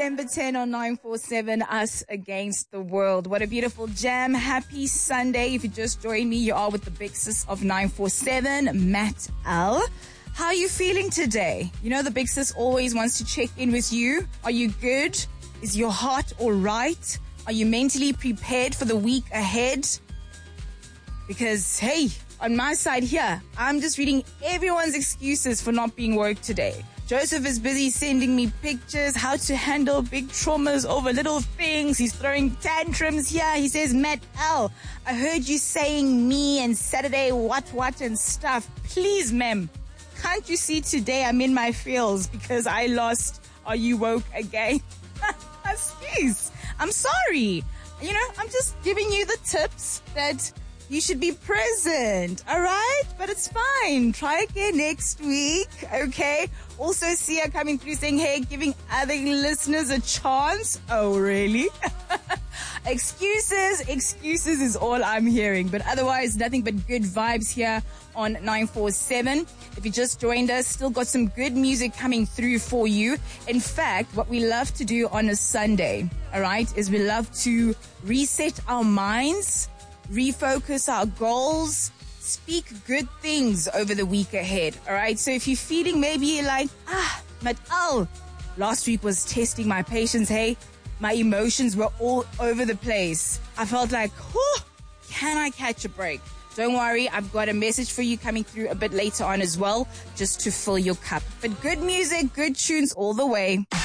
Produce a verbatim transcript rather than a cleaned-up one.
December tenth on nine four seven, Us Against the World. What a beautiful jam. Happy Sunday. If you just joined me, you are with the big sis of nine four seven, Matt L. How are you feeling today? You know the big sis always wants to check in with you. Are you good? Is your heart all right? Are you mentally prepared for the week ahead? Because, hey, on my side here, I'm just reading everyone's excuses for not being woke today. Joseph is busy sending me pictures, how to handle big traumas over little things. He's throwing tantrums here. He says, Matt L, I heard you saying me and Saturday what what and stuff. Please, ma'am, can't you see today I'm in my feels because I lost Are You Woke Again? Please, I'm sorry. You know, I'm just giving you the tips that you should be present, all right? But it's fine. Try again next week, okay? Also, Sia coming through saying, hey, giving other listeners a chance. Oh, really? Excuses, excuses is all I'm hearing. But otherwise, nothing but good vibes here on nine four seven. If you just joined us, still got some good music coming through for you. In fact, what we love to do on a Sunday, all right, is we love to reset our minds, refocus our goals, speak good things over the week ahead, all right? So if you're feeling maybe you're like, ah, but oh, last week was testing my patience, hey? My emotions were all over the place. I felt like, whew, can I catch a break? Don't worry, I've got a message for you coming through a bit later on as well, just to fill your cup. But good music, good tunes all the way.